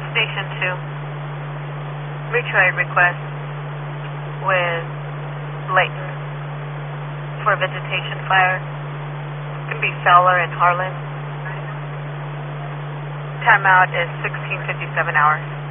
Station 2. Mutual request with Layton for a vegetation fire. It's going to be Fowler and Harlan. Timeout is 16:57 hours.